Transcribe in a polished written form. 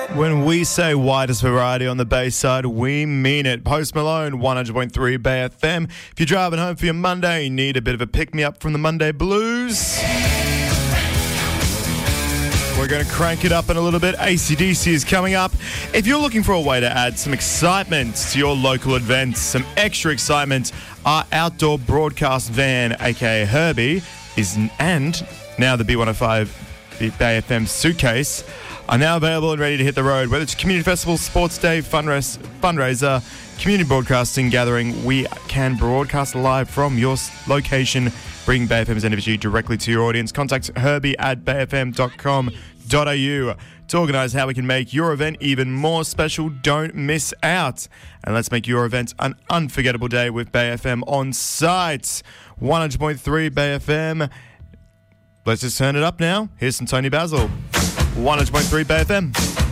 When we say widest variety on the Bayside, we mean it. Post Malone, 100.3 Bay FM. If you're driving home for your Monday, you need a bit of a pick-me-up from the Monday blues. We're going to crank it up in a little bit. AC/DC is coming up. If you're looking for a way to add some excitement to your local events, some extra excitement, our outdoor broadcast van, aka Herbie, and now the B105 Bay FM suitcase, are now available and ready to hit the road. Whether it's community festival, sports day, fundraiser, community broadcasting gathering, we can broadcast live from your location, bring Bay FM's energy directly to your audience. Contact Herbie at bayfm.com.au to organise how we can make your event even more special. Don't miss out. And let's make your event an unforgettable day with Bay FM on site. 100.3 Bay FM. Let's just turn it up now. Here's some Tony Basil. 100.3 Bay FM.